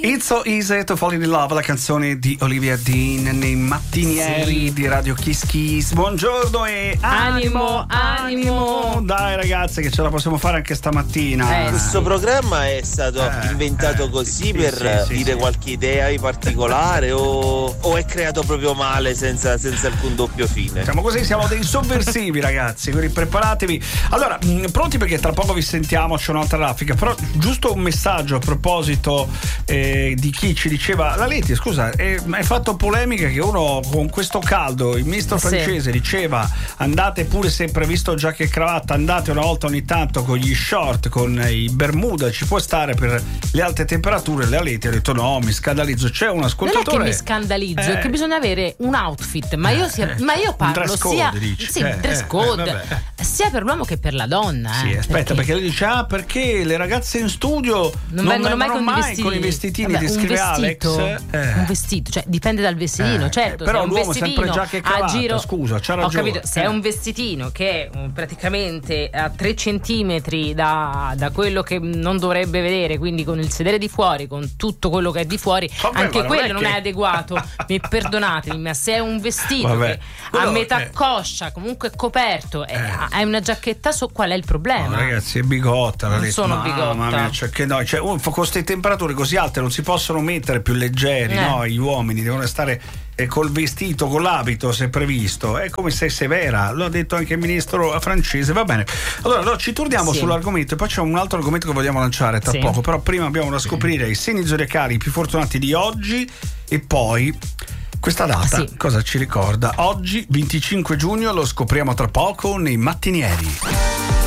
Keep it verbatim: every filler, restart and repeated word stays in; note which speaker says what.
Speaker 1: It's So Easy to Fall in Love, la canzone di Olivia Dean nei mattinieri sì. di Radio Kiss Kiss. Buongiorno e animo, animo, animo. Dai ragazzi che ce la possiamo fare anche stamattina.
Speaker 2: Eh, Questo programma è stato eh, inventato eh, così sì, per sì, dire sì, qualche idea in particolare o, o è creato proprio male senza, senza alcun doppio fine?
Speaker 1: Diciamo così, siamo dei sovversivi ragazzi, quindi preparatevi. Allora, mh, pronti perché tra poco vi sentiamo, c'è un'altra raffica, però giusto un messaggio a proposito eh, di chi ci diceva la Leti, scusa, eh, hai fatto polemica che uno con questo caldo, il ministro sì. francese diceva andate pure sempre visto giacca e cravatta, andate una volta ogni tanto con gli short, con i bermuda, ci può stare per le alte temperature. La Leti ha detto no, mi scandalizzo. C'è un ascoltatore.
Speaker 3: Non è che mi scandalizzo, eh. è che bisogna avere un outfit, ma io, sia, ma io parlo
Speaker 1: dress code,
Speaker 3: sia
Speaker 1: dici.
Speaker 3: sì,
Speaker 1: eh,
Speaker 3: dress code
Speaker 1: eh,
Speaker 3: sia per l'uomo che per la donna.
Speaker 1: Sì,
Speaker 3: eh,
Speaker 1: aspetta,
Speaker 3: perché?
Speaker 1: perché lei dice ah perché le ragazze in studio
Speaker 3: non,
Speaker 1: non
Speaker 3: vengono mai, con,
Speaker 1: mai
Speaker 3: vestiti.
Speaker 1: con i vestitini.
Speaker 3: Vabbè,
Speaker 1: di scrive
Speaker 3: vestito,
Speaker 1: Alex eh.
Speaker 3: un vestito, cioè dipende dal vestitino,
Speaker 1: eh,
Speaker 3: certo.
Speaker 1: però
Speaker 3: se è un
Speaker 1: l'uomo
Speaker 3: vestitino
Speaker 1: sempre giacca e cravatta,
Speaker 3: a giro,
Speaker 1: scusa, c'ha ragione.
Speaker 3: ho capito, se
Speaker 1: eh.
Speaker 3: è un vestitino che è praticamente a tre centimetri da, da quello che non dovrebbe vedere, quindi con il sedere di fuori, con tutto quello che è di fuori, vabbè, anche non quello è non che... è adeguato. Mi perdonatemi, ma se è un vestito vabbè. che quello, a metà eh. coscia, comunque coperto, eh. hai una giacchetta, so qual è il problema?
Speaker 1: No, ragazzi, è bigotta.
Speaker 3: Non
Speaker 1: detto,
Speaker 3: sono bigotta.
Speaker 1: Mia, cioè, che no, cioè, con queste temperature così alte non si possono mettere più leggeri, eh. no? Gli uomini devono stare eh, col vestito, con l'abito se previsto. È come se è severa, l'ha detto anche il ministro francese. Va bene. Allora, allora ci torniamo sì. sull'argomento e poi c'è un altro argomento che vogliamo lanciare tra sì. poco. Però prima abbiamo da scoprire i segni zodiacali più fortunati di oggi e poi questa data sì. cosa ci ricorda? Oggi venticinque giugno, lo scopriamo tra poco nei mattinieri.